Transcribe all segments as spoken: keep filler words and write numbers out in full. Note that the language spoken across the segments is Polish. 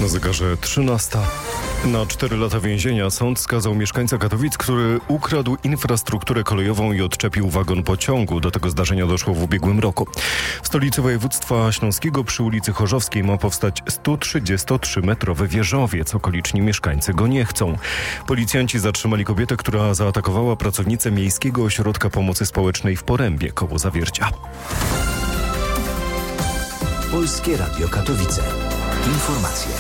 Na zegarze trzynasta. Na cztery lata więzienia sąd skazał mieszkańca Katowic, który ukradł infrastrukturę kolejową i odczepił wagon pociągu. Do tego zdarzenia doszło w ubiegłym roku. W stolicy województwa śląskiego przy ulicy Chorzowskiej ma powstać sto trzydziestotrzymetrowy wieżowiec. Okoliczni mieszkańcy go nie chcą. Policjanci zatrzymali kobietę, która zaatakowała pracownicę Miejskiego Ośrodka Pomocy Społecznej w Porębie koło Zawiercia. Polskie Radio Katowice. Informacje.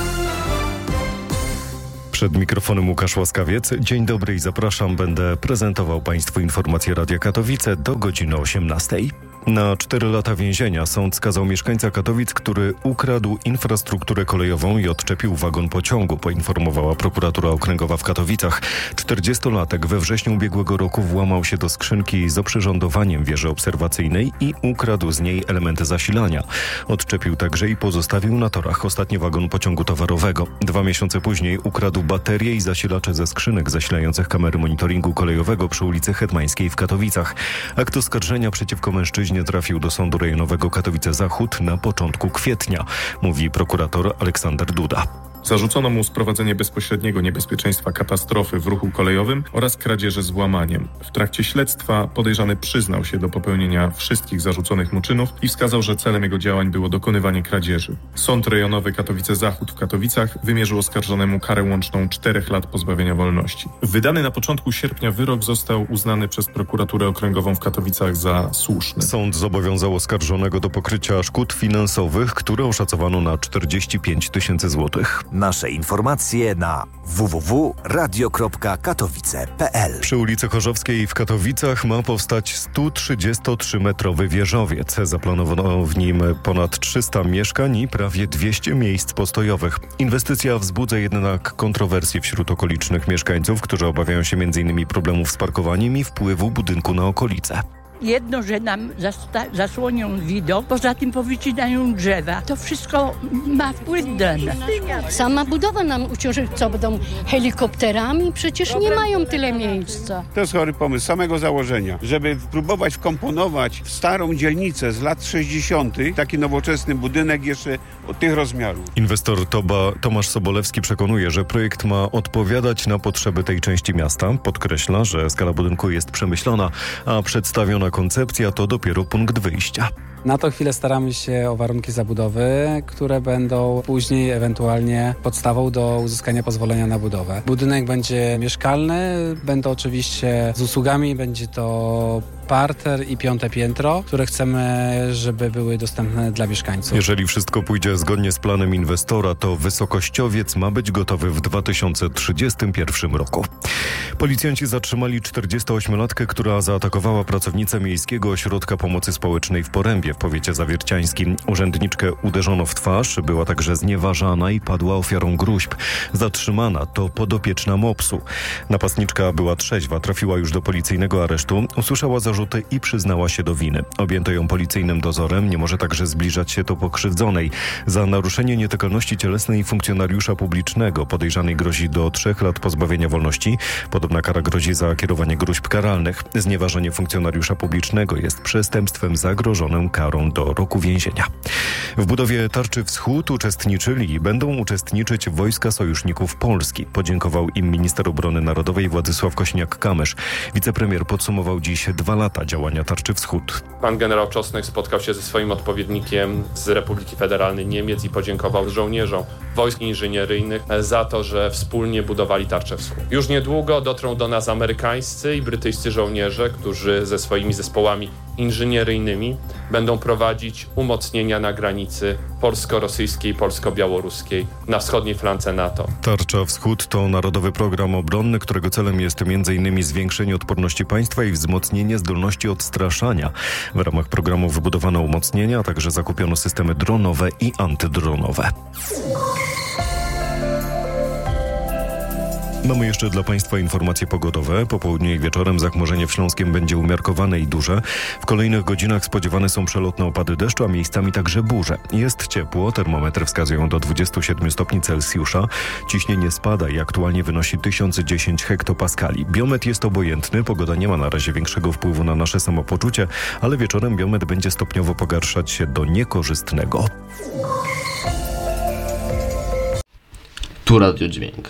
Przed mikrofonem Łukasz Łaskawiec. Dzień dobry i zapraszam. Będę prezentował Państwu informacje Radia Katowice do godziny osiemnastej. Na cztery lata więzienia sąd skazał mieszkańca Katowic, który ukradł infrastrukturę kolejową i odczepił wagon pociągu, poinformowała prokuratura okręgowa w Katowicach. czterdziestolatek we wrześniu ubiegłego roku włamał się do skrzynki z oprzyrządowaniem wieży obserwacyjnej i ukradł z niej elementy zasilania. Odczepił także i pozostawił na torach ostatni wagon pociągu towarowego. Dwa miesiące później ukradł baterie i zasilacze ze skrzynek zasilających kamery monitoringu kolejowego przy ulicy Hetmańskiej w Katowicach. Akt oskarżenia przeciwko mężczyźnie trafił do Sądu Rejonowego Katowice-Zachód na początku kwietnia, mówi prokurator Aleksander Duda. Zarzucono mu sprowadzenie bezpośredniego niebezpieczeństwa katastrofy w ruchu kolejowym oraz kradzieży z włamaniem. W trakcie śledztwa podejrzany przyznał się do popełnienia wszystkich zarzuconych mu czynów i wskazał, że celem jego działań było dokonywanie kradzieży. Sąd Rejonowy Katowice-Zachód w Katowicach wymierzył oskarżonemu karę łączną czterech lat pozbawienia wolności. Wydany na początku sierpnia wyrok został uznany przez prokuraturę okręgową w Katowicach za słuszny. Sąd zobowiązał oskarżonego do pokrycia szkód finansowych, które oszacowano na czterdzieści pięć tysięcy złotych. Nasze informacje na w w w kropka radio kropka katowice kropka p l. Przy ulicy Chorzowskiej w Katowicach ma powstać sto trzydziestotrzymetrowy wieżowiec. Zaplanowano w nim ponad trzysta mieszkań i prawie dwieście miejsc postojowych. Inwestycja wzbudza jednak kontrowersje wśród okolicznych mieszkańców, którzy obawiają się między innymi problemów z parkowaniem i wpływu budynku na okolice. Jedno, że nam zasta- zasłonią widok, poza tym powycinają drzewa. To wszystko ma wpływ na nas. Sama budowa nam uciąży, co będą helikopterami? Przecież nie mają tyle miejsca. To jest chory pomysł samego założenia, żeby próbować wkomponować w starą dzielnicę z lat sześćdziesiątych taki nowoczesny budynek jeszcze od tych rozmiarów. Inwestor Toba, Tomasz Sobolewski przekonuje, że projekt ma odpowiadać na potrzeby tej części miasta. Podkreśla, że skala budynku jest przemyślana, a przedstawiona koncepcja to dopiero punkt wyjścia. Na tą chwilę staramy się o warunki zabudowy, które będą później ewentualnie podstawą do uzyskania pozwolenia na budowę. Budynek będzie mieszkalny, będą oczywiście z usługami, będzie to parter i piąte piętro, które chcemy, żeby były dostępne dla mieszkańców. Jeżeli wszystko pójdzie zgodnie z planem inwestora, to wysokościowiec ma być gotowy w dwa tysiące trzydziestym pierwszym roku. Policjanci zatrzymali czterdziestoośmiolatkę, która zaatakowała pracownicę Miejskiego Ośrodka Pomocy Społecznej w Porębie w powiecie zawierciańskim. Urzędniczkę uderzono w twarz, była także znieważana i padła ofiarą gruźb. Zatrzymana to podopieczna mopsu. Napastniczka była trzeźwa, trafiła już do policyjnego aresztu, usłyszała zarzuty i przyznała się do winy. Objęto ją policyjnym dozorem, nie może także zbliżać się do pokrzywdzonej. Za naruszenie nietykalności cielesnej funkcjonariusza publicznego podejrzanej grozi do trzech lat pozbawienia wolności. Podobna kara grozi za kierowanie gruźb karalnych. Znieważenie funkcjonariusza publicznego jest przestępstwem zagrożonym karą do roku więzienia. W budowie Tarczy Wschód uczestniczyli i będą uczestniczyć wojska sojuszników Polski. Podziękował im minister obrony narodowej Władysław Kośniak-Kamysz. Wicepremier podsumował dziś dwa lata działania Tarczy Wschód. Pan generał Czosnek spotkał się ze swoim odpowiednikiem z Republiki Federalnej Niemiec i podziękował żołnierzom wojsk inżynieryjnych za to, że wspólnie budowali Tarczę Wschód. Już niedługo dotrą do nas amerykańscy i brytyjscy żołnierze, którzy ze swoimi zespołami inżynieryjnymi będą prowadzić umocnienia na granicy polsko-rosyjskiej, polsko-białoruskiej na wschodniej flance NATO. Tarcza Wschód to narodowy program obronny, którego celem jest między innymi zwiększenie odporności państwa i wzmocnienie zdolności odstraszania. W ramach programu wybudowano umocnienia, a także zakupiono systemy dronowe i antydronowe. Mamy jeszcze dla Państwa informacje pogodowe. Po południu i wieczorem zachmurzenie w Śląskiem będzie umiarkowane i duże. W kolejnych godzinach spodziewane są przelotne opady deszczu, a miejscami także burze. Jest ciepło, termometry wskazują do dwudziestu siedmiu stopni Celsjusza. Ciśnienie spada i aktualnie wynosi tysiąc dziesięć hektopaskali. Biometr jest obojętny, pogoda nie ma na razie większego wpływu na nasze samopoczucie, ale wieczorem biometr będzie stopniowo pogarszać się do niekorzystnego. Tu Radiodźwięk.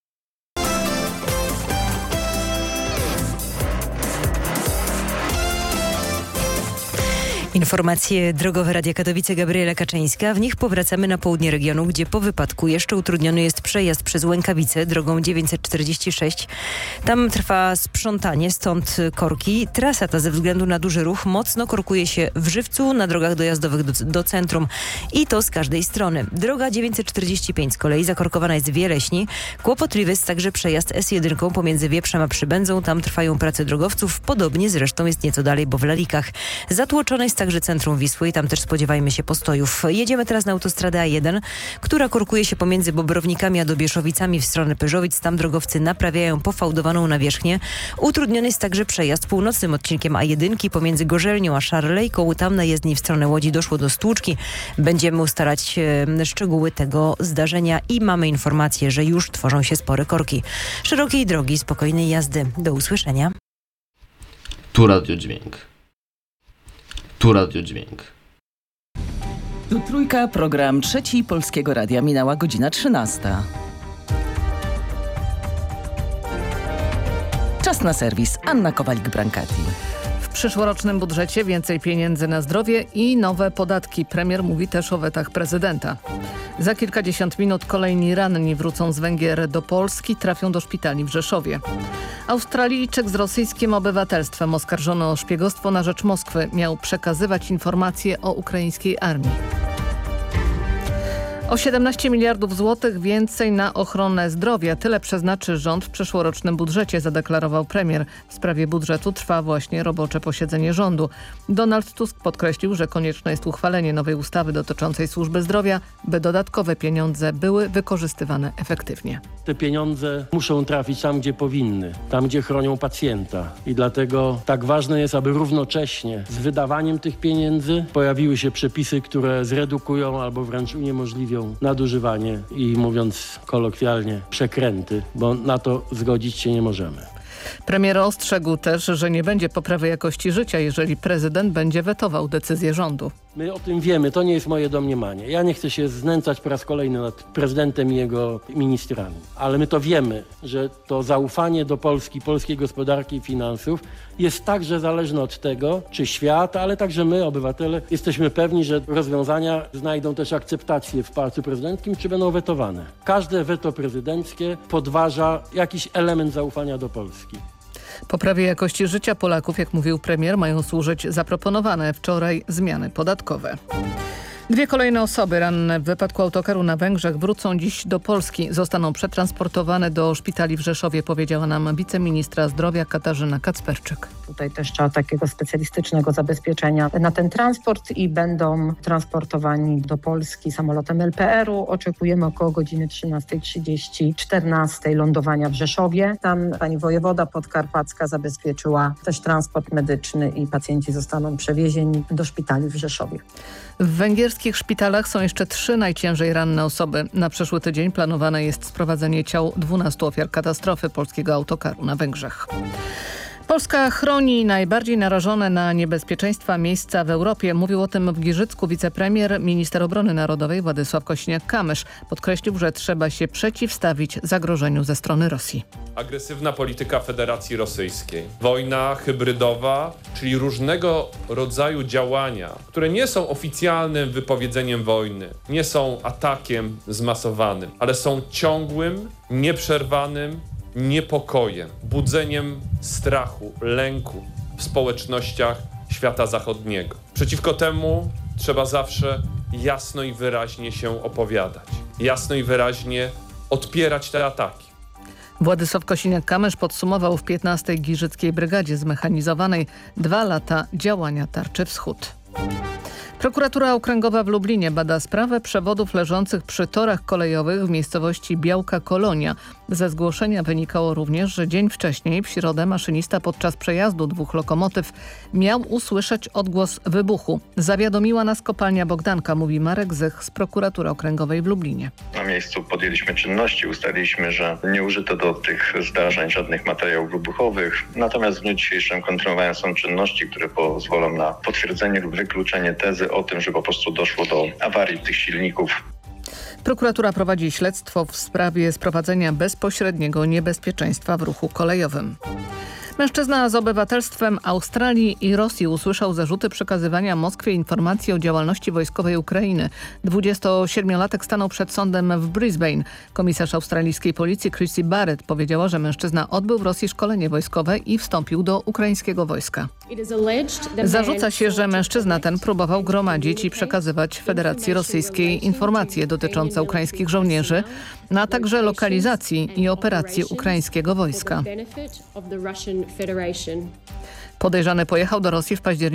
Informacje drogowe Radia Katowice, Gabriela Kaczyńska. W nich powracamy na południe regionu, gdzie po wypadku jeszcze utrudniony jest przejazd przez Łękawice drogą dziewięćset czterdzieści sześć. Tam trwa sprzątanie, stąd korki. Trasa ta ze względu na duży ruch mocno korkuje się w Żywcu na drogach dojazdowych do, do centrum i to z każdej strony. Droga dziewięćset czterdzieści pięć z kolei zakorkowana jest w Wieleśni. Kłopotliwy jest także przejazd S jeden pomiędzy Wieprzem a Przybędzą. Tam trwają prace drogowców. Podobnie zresztą jest nieco dalej, bo w Lalikach. Zatłoczone jest także centrum Wisły i tam też spodziewajmy się postojów. Jedziemy teraz na autostradę A jeden, która korkuje się pomiędzy Bobrownikami a Dobieszowicami w stronę Pyrzowic. Tam drogowcy naprawiają pofałdowaną nawierzchnię. Utrudniony jest także przejazd północnym odcinkiem A jeden pomiędzy Gorzelnią a Szarlejką. Tam na jezdni w stronę Łodzi doszło do stłuczki. Będziemy ustalać e, szczegóły tego zdarzenia i mamy informację, że już tworzą się spore korki. Szerokiej drogi, spokojnej jazdy. Do usłyszenia. Tu Radiodźwięk. Tu Radiodźwięk. Tu Trójka, program Trzeci Polskiego Radia. Minęła godzina trzynasta. Czas na serwis. Anna Kowalik-Brankati. W przyszłorocznym budżecie więcej pieniędzy na zdrowie i nowe podatki. Premier mówi też o wetach prezydenta. Za kilkadziesiąt minut kolejni ranni wrócą z Węgier do Polski, trafią do szpitali w Rzeszowie. Australijczyk z rosyjskim obywatelstwem oskarżony o szpiegostwo na rzecz Moskwy miał przekazywać informacje o ukraińskiej armii. O siedemnaście miliardów złotych więcej na ochronę zdrowia. Tyle przeznaczy rząd w przyszłorocznym budżecie, zadeklarował premier. W sprawie budżetu trwa właśnie robocze posiedzenie rządu. Donald Tusk podkreślił, że konieczne jest uchwalenie nowej ustawy dotyczącej służby zdrowia, by dodatkowe pieniądze były wykorzystywane efektywnie. Te pieniądze muszą trafić tam, gdzie powinny, tam, gdzie chronią pacjenta. I dlatego tak ważne jest, aby równocześnie z wydawaniem tych pieniędzy pojawiły się przepisy, które zredukują albo wręcz uniemożliwią nadużywanie i, mówiąc kolokwialnie, przekręty, bo na to zgodzić się nie możemy. Premier ostrzegł też, że nie będzie poprawy jakości życia, jeżeli prezydent będzie wetował decyzję rządu. My o tym wiemy, to nie jest moje domniemanie. Ja nie chcę się znęcać po raz kolejny nad prezydentem i jego ministrami. Ale my to wiemy, że to zaufanie do Polski, polskiej gospodarki i finansów jest także zależne od tego, czy świat, ale także my, obywatele, jesteśmy pewni, że rozwiązania znajdą też akceptację w Pałacu Prezydenckim, czy będą wetowane. Każde weto prezydenckie podważa jakiś element zaufania do Polski. Poprawie jakości życia Polaków, jak mówił premier, mają służyć zaproponowane wczoraj zmiany podatkowe. Dwie kolejne osoby ranne w wypadku autokaru na Węgrzech wrócą dziś do Polski. Zostaną przetransportowane do szpitali w Rzeszowie, powiedziała nam wiceministra zdrowia Katarzyna Kacperczyk. Tutaj też trzeba takiego specjalistycznego zabezpieczenia na ten transport i będą transportowani do Polski samolotem L P R u. Oczekujemy około godziny trzynastej trzydzieści, czternastej lądowania w Rzeszowie. Tam pani wojewoda podkarpacka zabezpieczyła też transport medyczny i pacjenci zostaną przewiezieni do szpitali w Rzeszowie. W węgierskich szpitalach są jeszcze trzy najciężej ranne osoby. Na przyszły tydzień planowane jest sprowadzenie ciał dwunastu ofiar katastrofy polskiego autokaru na Węgrzech. Polska chroni najbardziej narażone na niebezpieczeństwa miejsca w Europie. Mówił o tym w Giżycku wicepremier, minister obrony narodowej Władysław Kosiniak-Kamysz. Podkreślił, że trzeba się przeciwstawić zagrożeniu ze strony Rosji. Agresywna polityka Federacji Rosyjskiej, wojna hybrydowa, czyli różnego rodzaju działania, które nie są oficjalnym wypowiedzeniem wojny, nie są atakiem zmasowanym, ale są ciągłym, nieprzerwanym niepokojem, budzeniem strachu, lęku w społecznościach świata zachodniego. Przeciwko temu trzeba zawsze jasno i wyraźnie się opowiadać, jasno i wyraźnie odpierać te ataki. Władysław Kosiniak-Kamysz podsumował w piętnastej Giżyckiej Brygadzie Zmechanizowanej dwa lata działania Tarczy Wschód. Prokuratura Okręgowa w Lublinie bada sprawę przewodów leżących przy torach kolejowych w miejscowości Białka Kolonia. Ze zgłoszenia wynikało również, że dzień wcześniej, w środę, maszynista podczas przejazdu dwóch lokomotyw miał usłyszeć odgłos wybuchu. Zawiadomiła nas kopalnia Bogdanka, mówi Marek Zych z Prokuratury Okręgowej w Lublinie. Na miejscu podjęliśmy czynności, ustaliliśmy, że nie użyto do tych zdarzeń żadnych materiałów wybuchowych. Natomiast w dniu dzisiejszym kontynuowane są czynności, które pozwolą na potwierdzenie lub wykluczenie tezy o tym, że po prostu doszło do awarii tych silników. Prokuratura prowadzi śledztwo w sprawie sprowadzenia bezpośredniego niebezpieczeństwa w ruchu kolejowym. Mężczyzna z obywatelstwem Australii i Rosji usłyszał zarzuty przekazywania Moskwie informacji o działalności wojskowej Ukrainy. dwudziestosiedmiolatek stanął przed sądem w Brisbane. Komisarz australijskiej policji Chrissy Barrett powiedziała, że mężczyzna odbył w Rosji szkolenie wojskowe i wstąpił do ukraińskiego wojska. Zarzuca się, że mężczyzna ten próbował gromadzić i przekazywać Federacji Rosyjskiej informacje dotyczące ukraińskich żołnierzy, a także lokalizacji i operacji ukraińskiego wojska. Podejrzany pojechał do Rosji w październiku